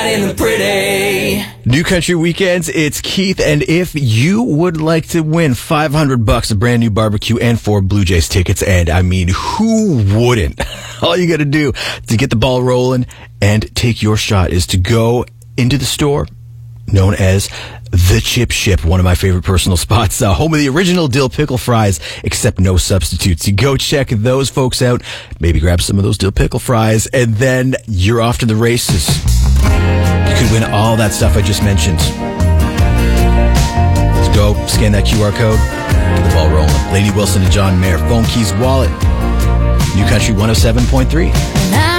playing the pretty. New Country Weekends, it's Keith, and if you would like to win $500 of brand new barbecue and 4 Blue Jays tickets, and I mean, who wouldn't? All you got to do to get the ball rolling and take your shot is to go into the store known as The Chip Ship, one of my favorite personal spots, home of the original dill pickle fries, except no substitutes. You go check those folks out, maybe grab some of those dill pickle fries, and then you're off to the races. You could win all that stuff I just mentioned. Let's go, scan that QR code, get the ball rolling. Lady Wilson and John Mayer, Phone Keys Wallet, New Country 107.3.